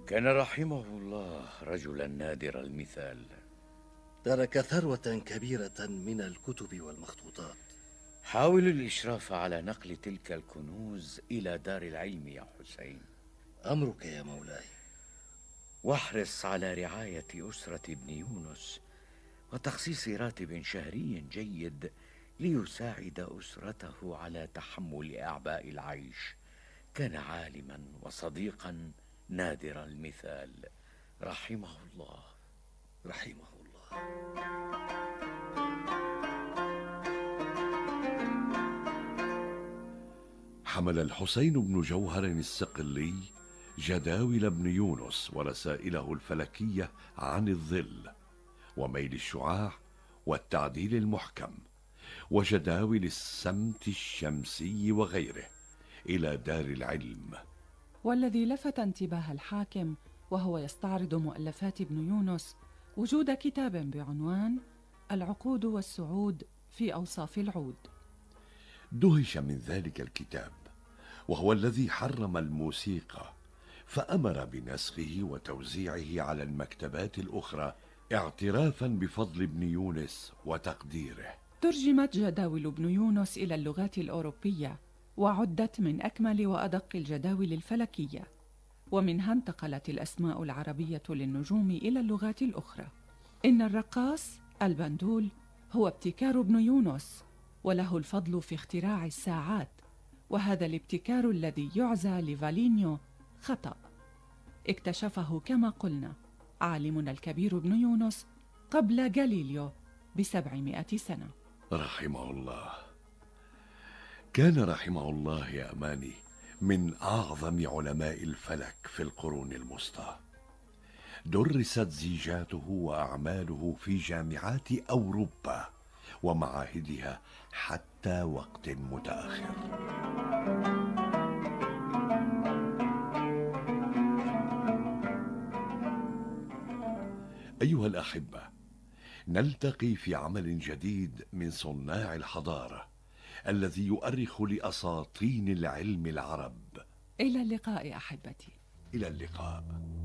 كان رحمه الله رجلا نادر المثال. ترك ثروة كبيرة من الكتب والمخطوطات. حاول الإشراف على نقل تلك الكنوز إلى دار العلم يا حسين. أمرك يا مولاي. واحرص على رعاية أسرة ابن يونس وتخصيص راتب شهري جيد ليساعد أسرته على تحمل أعباء العيش. كان عالما وصديقا نادر المثال رحمه الله. رحمه الله. حمل الحسين بن جوهر الصقلي جداول ابن يونس ورسائله الفلكية عن الظل وميل الشعاع والتعديل المحكم وجداول السمت الشمسي وغيره إلى دار العلم. والذي لفت انتباه الحاكم وهو يستعرض مؤلفات ابن يونس وجود كتاب بعنوان العقود والسعود في أوصاف العود. دهش من ذلك الكتاب، وهو الذي حرم الموسيقى، فأمر بنسخه وتوزيعه على المكتبات الأخرى اعترافا بفضل ابن يونس وتقديره. ترجمت جداول ابن يونس إلى اللغات الأوروبية وعدت من أكمل وأدق الجداول الفلكية، ومنها انتقلت الأسماء العربية للنجوم إلى اللغات الأخرى. إن الرقاص البندول هو ابتكار ابن يونس، وله الفضل في اختراع الساعات، وهذا الابتكار الذي يعزى لفالينيو خطأ اكتشفه كما قلنا عالمنا الكبير ابن يونس قبل غاليليو ب700 سنة رحمه الله. كان رحمه الله يا أماني من أعظم علماء الفلك في القرون الوسطى. درست زيجاته وأعماله في جامعات أوروبا ومعاهدها حتى وقت متأخر. أيها الأحبة، نلتقي في عمل جديد من صناع الحضارة الذي يؤرخ لأساطين العلم العرب. إلى اللقاء أحبتي. إلى اللقاء.